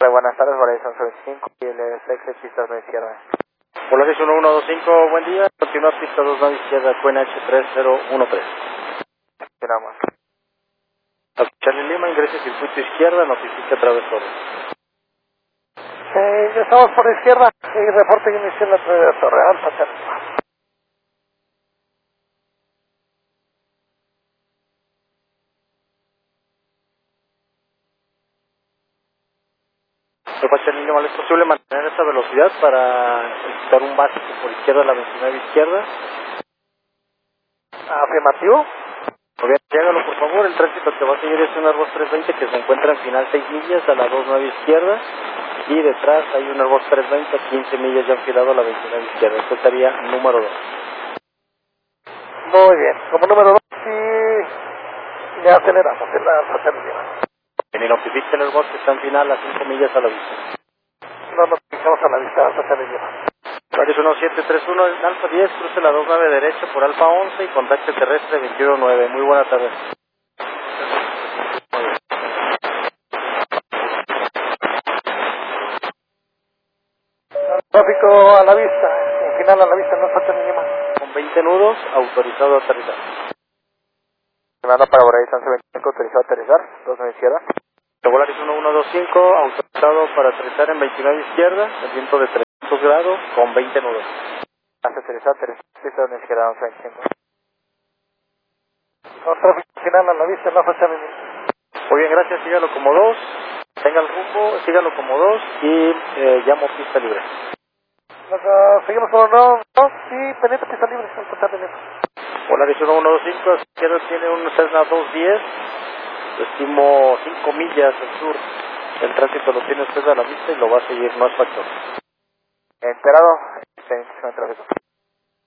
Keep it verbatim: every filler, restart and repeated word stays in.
Buenas tardes, Horizon veinticinco y el X pistas de izquierda. Polaris uno uno dos cinco, buen día. Continúa pista dos nueve izquierda, Q N H tres cero uno tres. Continuamos. Charlie Lima, ingrese circuito izquierda, notifique a través todo. Eh, ya estamos por izquierda y reporte inicial a través de Torre Alfa, Charlie. Charlie Lima, ¿es posible mantener esta velocidad para ejecutar un básico por izquierda a la veintinueve izquierda? Afirmativo. Muy bien, llégalo por favor, el tránsito que va a seguir es un Airbus trescientos veinte que se encuentra en final seis millas a la veintinueve izquierda y detrás hay un Airbus trescientos veinte a quince millas ya enfilado a la veintinueve izquierda. Esto sería número dos. Muy bien, como número dos y le aceleramos en la Alfa, Charlie Lima. Y notifique el Airbus que está en final a cinco millas a la vista. No nos fijamos a la vista, Alfa, Charlie Lima. Paris uno siete tres uno, Alfa diez, cruce la veintinueve derecha por Alfa once y contacte terrestre veintiuno nueve. Muy buena tarde. Tráfico a la vista, en final a la vista, no falta ni más. Con veinte nudos, autorizado a aterrizar. Semana para Horizon veinticinco, autorizado a aterrizar, dos a la izquierda. Volaris uno uno dos cinco, autorizado para aterrizar en veintinueve izquierda, el viento de trescientos grados, con veinte nudos. Hasta aterrizar, aterrizar, pista de izquierda, dos a veinticinco. No, tráfico final a la vista, no falta ni más. Muy bien, gracias, sígalo como dos, tenga el rumbo, sígalo como dos y eh, llamo pista libre. Uh, seguimos con uno, dos y pendiente pista libre, está pendiente. Polaris uno uno dos cinco, a su izquierda tiene un Cessna doscientos diez, estimo cinco millas al sur. El tránsito lo tiene usted a la vista y lo va a seguir, no es factor. Enterado, extensión de tráfico.